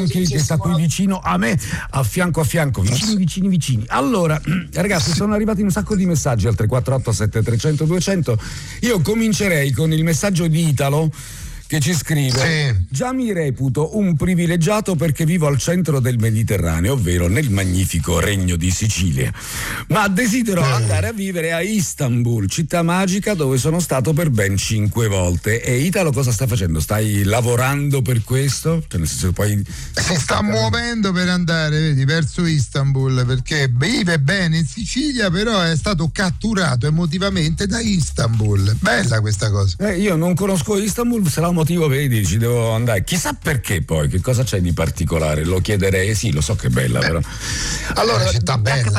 che sta qui vicino a me, a fianco, vicini. Allora, ragazzi, sono arrivati un sacco di messaggi al 348 7300 200. Io comincerei con il messaggio di Italo, che ci scrive: già mi reputo un privilegiato perché vivo al centro del Mediterraneo, ovvero nel magnifico regno di Sicilia, ma desidero andare a vivere a Istanbul, città magica dove sono stato per ben 5 volte. E Italo cosa sta facendo? Stai lavorando per questo? Cioè, nel senso, poi si sta muovendo per andare, vedi, verso Istanbul, perché vive bene in Sicilia, però è stato catturato emotivamente da Istanbul. Bella questa cosa. Io non conosco Istanbul, sarà un motivo, vedi, ci devo andare. Chissà perché poi, che cosa c'è di particolare? Lo chiederei, sì, lo so che è bella, però. Allora, città bella.